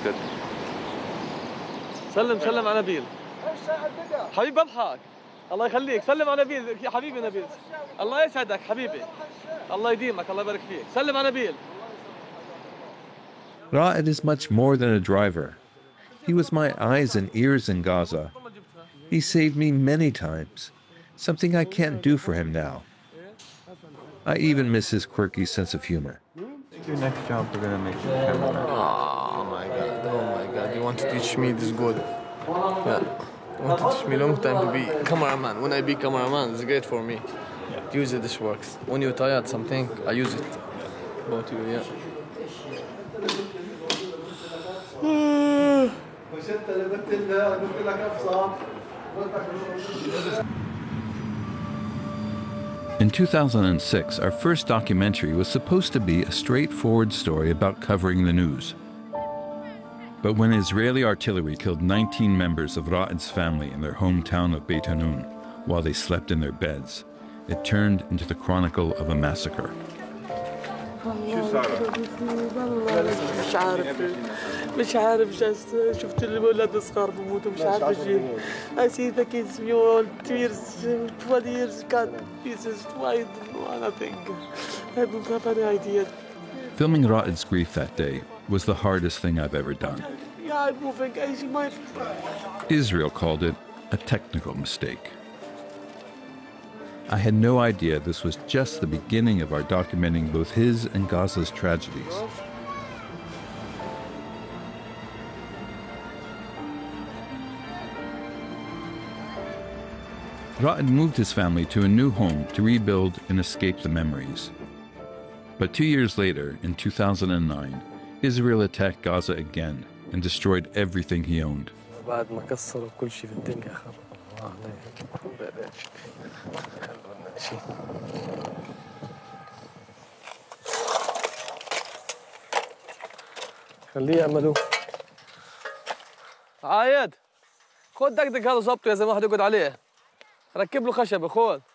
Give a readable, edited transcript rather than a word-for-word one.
good. سلم على نبيل. حبيبي بضحك. الله يخليك، سلم على نبيل يا حبيبي نبيل. الله يسعدك حبيبي. الله يديمك، الله يبارك فيك. سلم على نبيل. Ra'ed is much more than a driver. He was my eyes and ears in Gaza. He saved me many times, something I can't do for him now. I even miss his quirky sense of humor. Your next job, we're gonna make you cameraman. Oh my god, you want to teach me this good. Yeah. You want to teach me long time to be cameraman. When I be cameraman, it's great for me. Yeah. Use it, this works. When you're tired something, I use it. About you, yeah. In 2006, our first documentary was supposed to be a straightforward story about covering the news. But when Israeli artillery killed 19 members of Ra'ed's family in their hometown of Beit Hanun while they slept in their beds, it turned into the chronicle of a massacre. مش عارف شفت الولاد الصغار بموتوا مش عارف ايش I see the kids mule tears 12 years got pieces wide nothing I don't have any idea. Filming Ra'ed's grief that day was the hardest thing I've ever done. Yeah, I'm moving. Israel called it a technical mistake. I had no idea this was just the beginning of our documenting both his and Gaza's tragedies. Ra'ed moved his family to a new home to rebuild and escape the memories. But 2 years later, in 2009, Israel attacked Gaza again and destroyed everything he owned. خليه يعملوه. عايد خد دقدق هذا ظبطه يا زلمه واحد يقعد عليه. ركب له خشبه خذ.